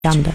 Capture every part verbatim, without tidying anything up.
Uganda.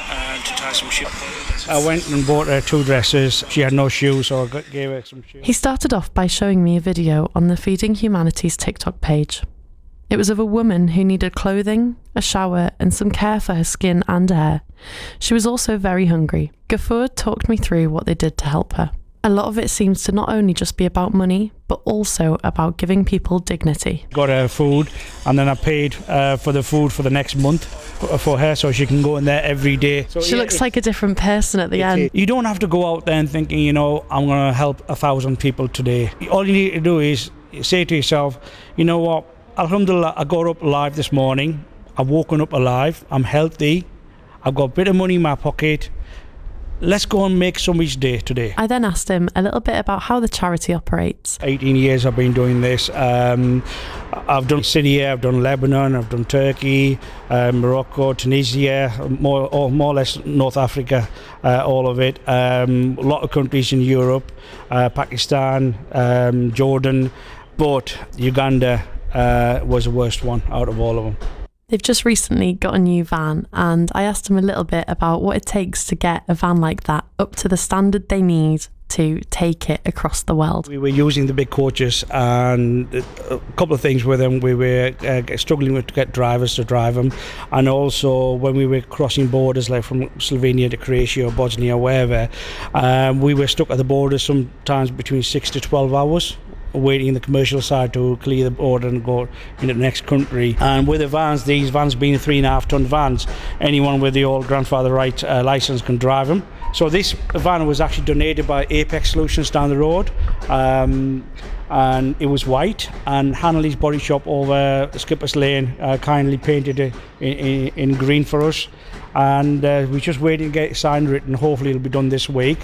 I went and bought her two dresses. She had no shoes, so I got, gave her some shoes. He started off by showing me a video on the Feeding Humanities TikTok page. It was of a woman who needed clothing, a shower, and some care for her skin and hair. She was also very hungry. Ghafoor talked me through what they did to help her. A lot of it seems to not only just be about money, but also about giving people dignity. Got her food, and then I paid uh, for the food for the next month for her, so she can go in there every day. So, she yeah, looks like a different person at the end. You don't have to go out there and thinking, you know, I'm going to help a thousand people today. All you need to do is say to yourself, you know what, alhamdulillah, I got up alive this morning. I've woken up alive. I'm healthy. I've got a bit of money in my pocket. Let's go and make somebody's day today. I then asked him a little bit about how the charity operates. eighteen years I've been doing this. Um, I've done Syria, I've done Lebanon, I've done Turkey, uh, Morocco, Tunisia, more or more or less North Africa, uh, all of it. Um, a lot of countries in Europe, uh, Pakistan, um, Jordan, but Uganda uh, was the worst one out of all of them. They've just recently got a new van, and I asked him a little bit about what it takes to get a van like that up to the standard they need to take it across the world. We were using the big coaches, and a couple of things with them. We were uh, struggling with to get drivers to drive them, and also when we were crossing borders like from Slovenia to Croatia or Bosnia, wherever, um, we were stuck at the border sometimes between six to twelve hours. Waiting in the commercial side to clear the border and go into the next country. And with the vans, these vans being three and a half ton vans, anyone with the old grandfather right uh, license can drive them. So this van was actually donated by Apex Solutions down the road, um, and it was white, and Hanley's Body Shop over Skipper's Lane uh, kindly painted it in, in, in green for us, and uh, we're just waiting to get it signed written. Hopefully it'll be done this week,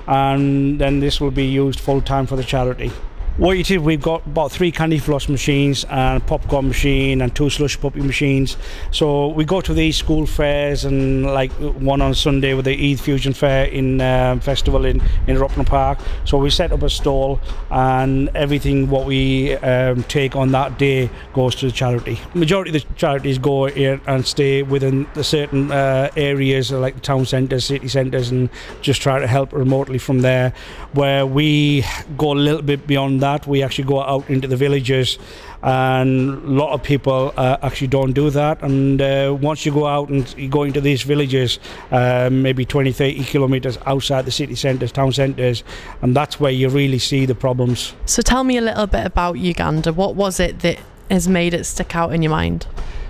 and then this will be used full time for the charity. What you do, we've got about three candy floss machines and a popcorn machine and two slush puppy machines. So we go to these school fairs, and like one on Sunday with the Eid Fusion Fair in um, festival in, in Rockland Park. So we set up a stall, and everything what we um, take on that day goes to the charity. Majority of the charities go here and stay within the certain uh, areas like the town centres, city centres, and just try to help remotely from there. Where we go a little bit beyond that. That we actually go out into the villages, and a lot of people uh, actually don't do that. And uh, once you go out and you go into these villages, uh, maybe twenty, thirty kilometres outside the city centres, town centres, and that's where you really see the problems. So tell me a little bit about Uganda. What was it that has made it stick out in your mind?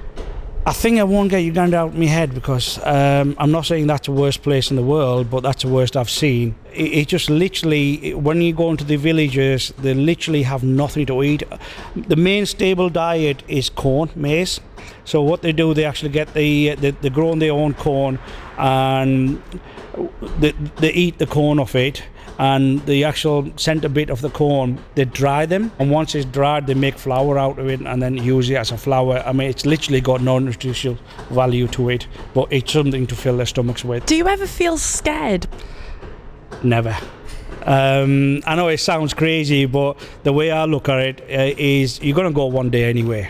I think I won't get Uganda out of my head, because um, I'm not saying that's the worst place in the world, but that's the worst I've seen. It, it just literally, when you go into the villages, they literally have nothing to eat. The main stable diet is corn, maize. So what they do, they actually get the, the they grow their own corn, and they, they eat the corn off it. And the actual centre bit of the corn, they dry them, and once it's dried, they make flour out of it and then use it as a flour. I mean, it's literally got no nutritional value to it, but it's something to fill their stomachs with. Do you ever feel scared? Never. Um, I know it sounds crazy, but the way I look at it uh, is you're going to go one day anyway.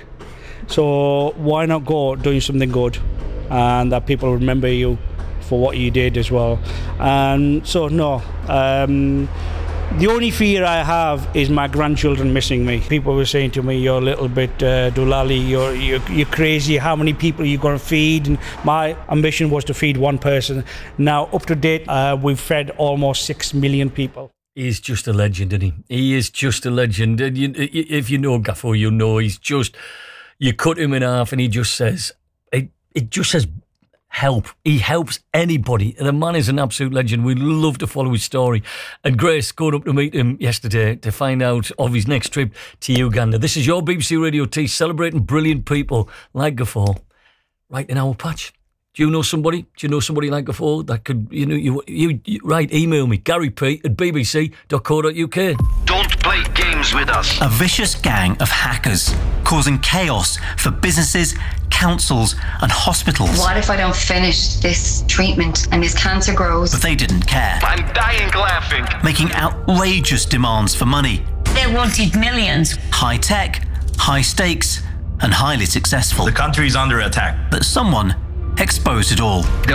So why not go doing something good, and that people remember you for what you did as well. And so no, um, the only fear I have is my grandchildren missing me. People were saying to me, you're a little bit uh, doolally, you're, you're you're crazy, how many people are you going to feed? And my ambition was to feed one person. Now up to date, uh, we've fed almost six million people. He's just a legend, isn't he? He is just a legend. And you, if you know Ghafoor, you know he's just, you cut him in half and he just says, it, it just says, help. He helps anybody. The man is an absolute legend. We love to follow his story. And Grace going up to meet him yesterday to find out of his next trip to Uganda. This is your B B C Radio T, celebrating brilliant people like Ghafoor right in our patch. Do you know somebody? Do you know somebody like Ghafoor that could, you know, you, you, you right, email me, Gary P at b b c dot co dot u k. Don't play games with us. A vicious gang of hackers causing chaos for businesses, councils and hospitals. What if I don't finish this treatment and this cancer grows? But they didn't care. I'm dying laughing. Making outrageous demands for money. They wanted millions. High tech, high stakes and highly successful. The country is under attack. But someone exposed it all.